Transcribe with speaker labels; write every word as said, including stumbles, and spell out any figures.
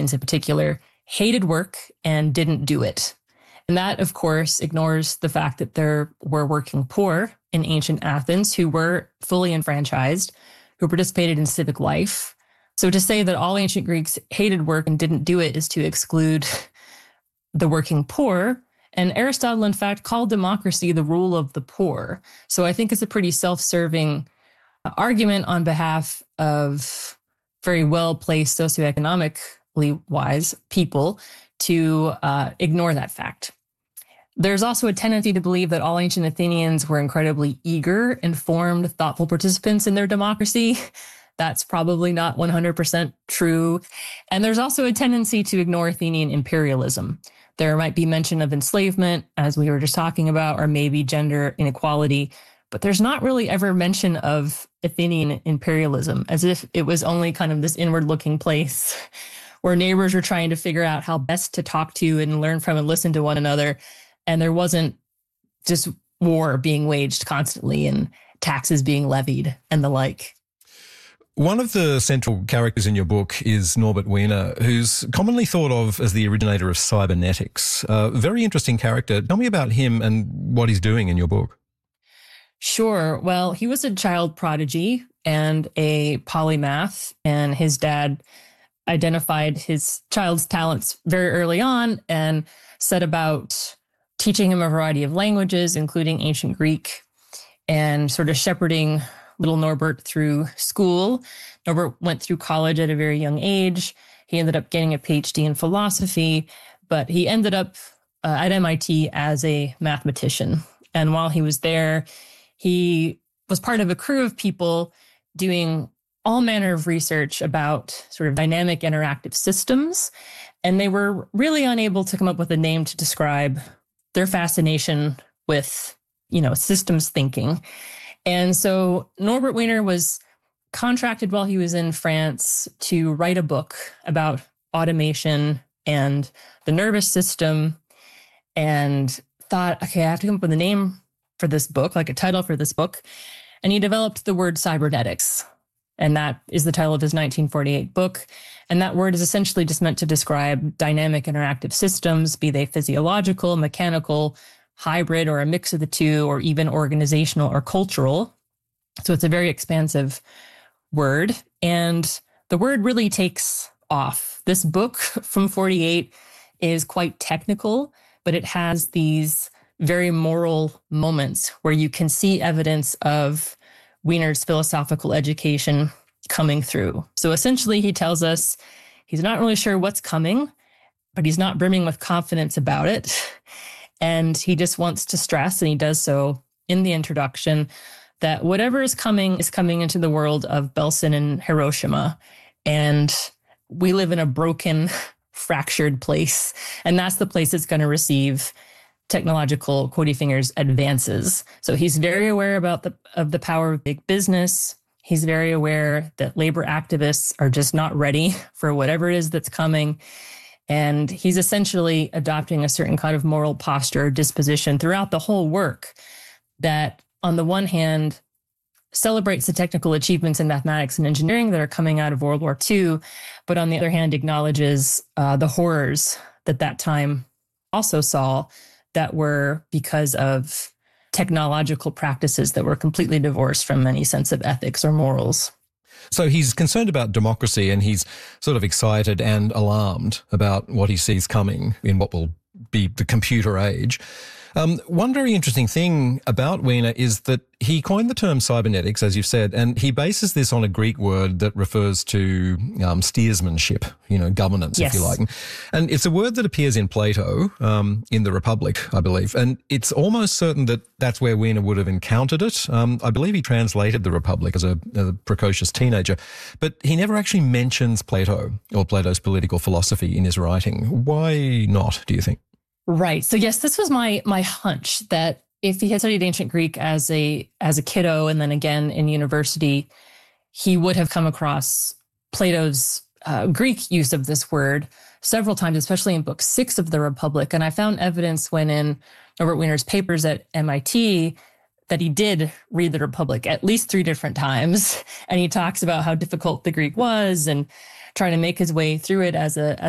Speaker 1: Athenians in particular, hated work and didn't do it. And that, of course, ignores the fact that there were working poor in ancient Athens who were fully enfranchised, who participated in civic life. So to say that all ancient Greeks hated work and didn't do it is to exclude the working poor. And Aristotle, in fact, called democracy the rule of the poor. So I think it's a pretty self-serving argument on behalf of very well-placed socioeconomically wise people to uh, ignore that fact. There's also a tendency to believe that all ancient Athenians were incredibly eager, informed, thoughtful participants in their democracy. That's probably not one hundred percent true. And there's also a tendency to ignore Athenian imperialism. There might be mention of enslavement, as we were just talking about, or maybe gender inequality, but there's not really ever mention of Athenian imperialism, as if it was only kind of this inward-looking place where neighbors were trying to figure out how best to talk to and learn from and listen to one another. And there wasn't just war being waged constantly and taxes being levied and the like.
Speaker 2: One of the central characters in your book is Norbert Wiener, who's commonly thought of as the originator of cybernetics. A very interesting character. Tell me about him and what he's doing in your book.
Speaker 1: Sure. Well, he was a child prodigy and a polymath, and his dad identified his child's talents very early on and set about teaching him a variety of languages, including ancient Greek, and sort of shepherding little Norbert through school. Norbert went through college at a very young age. He ended up getting a P H D in philosophy, but he ended up uh, at M I T as a mathematician. And while he was there, he was part of a crew of people doing all manner of research about sort of dynamic interactive systems. And they were really unable to come up with a name to describe their fascination with, you know, systems thinking. And so Norbert Wiener was contracted while he was in France to write a book about automation and the nervous system, and thought, okay, I have to come up with a name for this book, like a title for this book. And he developed the word cybernetics. And that is the title of his nineteen forty-eight book. And that word is essentially just meant to describe dynamic interactive systems, be they physiological, mechanical, hybrid, or a mix of the two, or even organizational or cultural. So it's a very expansive word. And the word really takes off. This book from forty-eight is quite technical, but it has these very moral moments where you can see evidence of Wiener's philosophical education coming through. So essentially, he tells us he's not really sure what's coming, but he's not brimming with confidence about it. And he just wants to stress, and he does so in the introduction, that whatever is coming is coming into the world of Belsen and Hiroshima. And we live in a broken, fractured place. And that's the place that's going to receive technological, quote fingers, advances. So he's very aware about the of the power of big business. He's very aware that labor activists are just not ready for whatever it is that's coming. And he's essentially adopting a certain kind of moral posture, disposition throughout the whole work that, on the one hand, celebrates the technical achievements in mathematics and engineering that are coming out of World War Two, but on the other hand, acknowledges uh, the horrors that that time also saw that were because of technological practices that were completely divorced from any sense of ethics or morals.
Speaker 2: So he's concerned about democracy, and he's sort of excited and alarmed about what he sees coming in what will be the computer age. Um, one very interesting thing about Wiener is that he coined the term cybernetics, as you've said, and he bases this on a Greek word that refers to um, steersmanship, you know, governance,
Speaker 1: yes.
Speaker 2: if you like. And it's a word that appears in Plato, um, in the Republic, I believe. And it's almost certain that that's where Wiener would have encountered it. Um, I believe he translated the Republic as a, as a precocious teenager, but he never actually mentions Plato or Plato's political philosophy in his writing. Why not, do you think?
Speaker 1: Right. So yes, this was my my hunch that if he had studied ancient Greek as a as a kiddo and then again in university, he would have come across Plato's uh, Greek use of this word several times, especially in book six of the Republic. And I found evidence when in Norbert Wiener's papers at M I T that he did read the Republic at least three different times. And he talks about how difficult the Greek was and trying to make his way through it as a